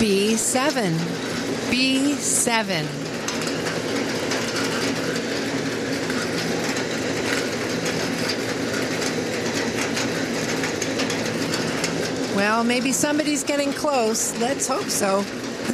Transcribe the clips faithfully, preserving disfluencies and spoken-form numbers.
B seven. B seven. Well, maybe somebody's getting close. Let's hope so.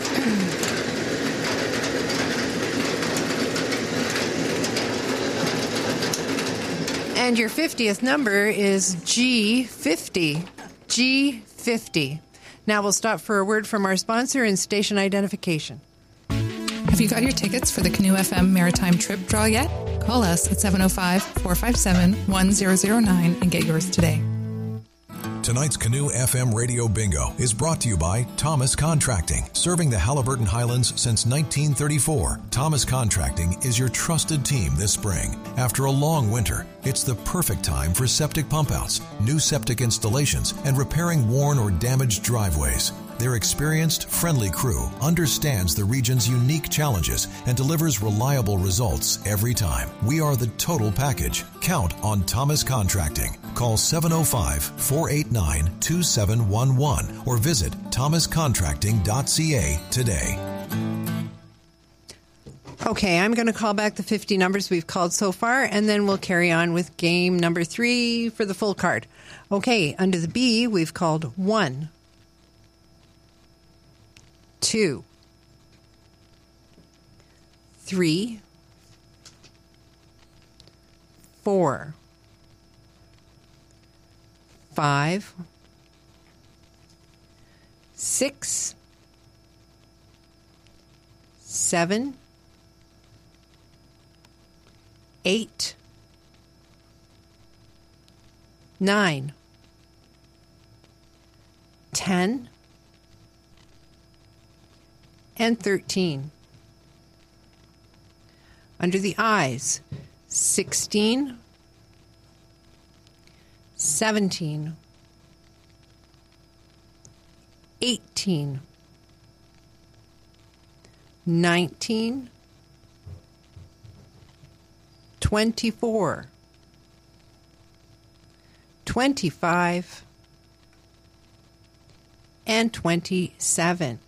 And your fiftieth number is G fifty. G fifty. Now we'll stop for a word from our sponsor and station identification. Have you got your tickets for the Canoe F M Maritime Trip Draw yet? Call us at seven oh five, four five seven, one zero zero nine and get yours today. Tonight's Canoe F M Radio Bingo is brought to you by Thomas Contracting. Serving the Haliburton Highlands since nineteen thirty-four, Thomas Contracting is your trusted team this spring. After a long winter, it's the perfect time for septic pump outs, new septic installations, and repairing worn or damaged driveways. Their experienced, friendly crew understands the region's unique challenges and delivers reliable results every time. We are the total package. Count on Thomas Contracting. Call seven oh five, four eight nine, two seven one one or visit thomas contracting dot c a today. Okay, I'm going to call back the fifty numbers we've called so far, and then we'll carry on with game number three for the full card. Okay, under the B, we've called one. Two, three, four, five, six, seven, eight, nine, ten, and thirteen. Under the I's, sixteen, seventeen, eighteen, nineteen, twenty-four, twenty-five, and twenty-seven.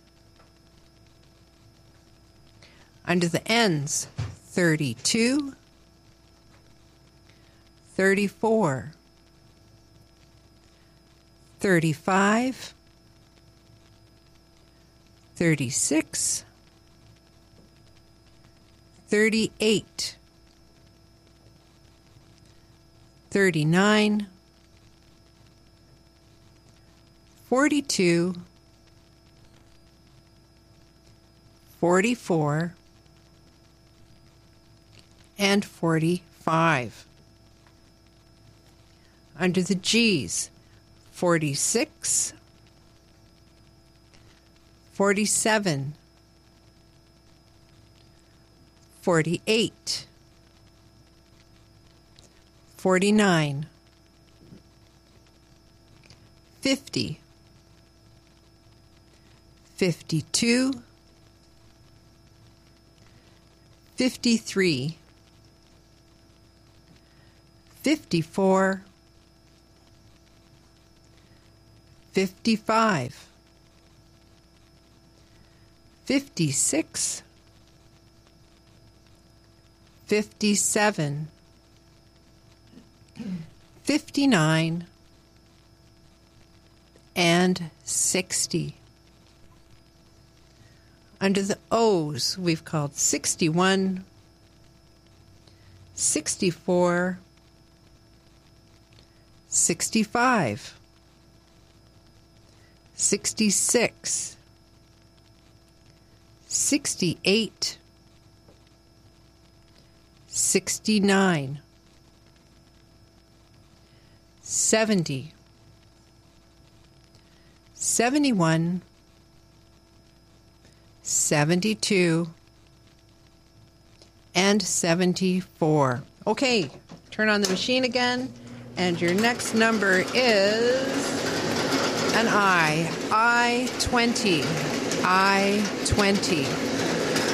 Under the N's, thirty-two, thirty-four, thirty-five, thirty-six, thirty-eight, thirty-nine, forty-two, forty-four, and forty-five. Under the G's, forty-six, forty-seven, forty-eight, forty-nine, fifty, fifty-two, fifty-three, fifty-four, fifty-five, fifty-six, fifty-seven, fifty-nine, and sixty. Under the O's, we've called sixty-one, sixty-four, sixty-five, sixty-six, sixty-eight, sixty-nine, seventy, seventy-one, seventy-two, and seventy-four. Okay, turn on the machine again, and your next number is an I. I twenty. I twenty.